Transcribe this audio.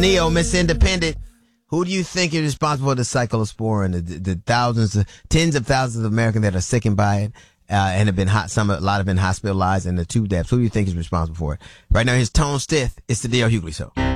Neo, Miss Independent. Who do you think is responsible for the cyclosporin? The thousands, tens of thousands of Americans that are sickened by it and have been a lot have been hospitalized, and the 2 deaths. Who do you think is responsible for it? Right now, here's Tone Stith. It's the D.L. Hughley Show.